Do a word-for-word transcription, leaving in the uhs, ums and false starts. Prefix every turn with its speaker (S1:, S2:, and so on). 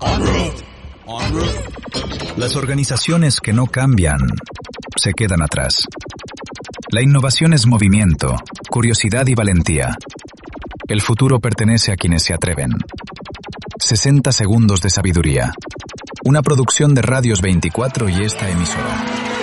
S1: Las organizaciones que no cambian se quedan atrás. La innovación es movimiento, curiosidad y valentía. El futuro pertenece a quienes se atreven. sesenta segundos de sabiduría. Una producción de Radios veinticuatro y esta emisora.